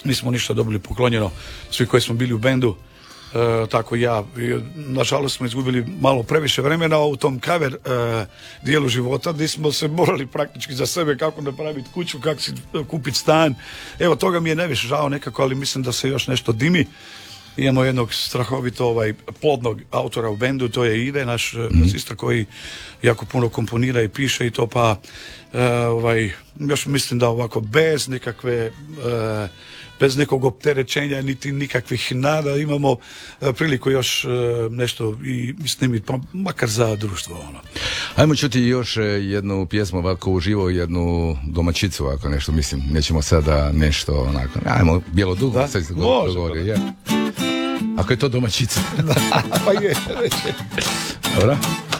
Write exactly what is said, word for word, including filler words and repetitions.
nismo ništa dobili poklonjeno, svi koji smo bili u bendu. E, tako ja, nažalost smo izgubili malo previše vremena u tom cover e, dijelu života gdje smo se morali praktički za sebe kako napraviti kuću, kako si kupiti stan. Evo, toga mi je najviše žao nekako, ali mislim da se još nešto dimi. Imamo jednog strahovito ovaj, plodnog autora u bendu, to je Ive, naš mm. basista koji jako puno komponira i piše i to, pa e, ovaj, još mislim da ovako bez nekakve e, bez nekog opterećenja niti nikakvih nada imamo e, priliku još e, nešto i snimiti, pa makar za društvo. Ono. Ajmo čuti još jednu pjesmu ovako uživo, jednu domaćicu, ako nešto, mislim, nećemo sada nešto onako, ajmo Bijelo dugo, da? Sad se Može, govori, je. Ako je to domaćica. Pa je, Dobro.